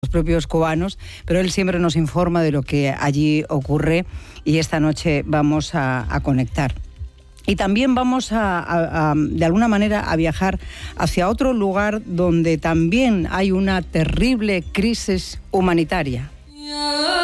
los propios cubanos, pero él siempre nos informa de lo que allí ocurre y esta noche vamos a conectar. Y también vamos de alguna manera a viajar hacia otro lugar donde también hay una terrible crisis humanitaria.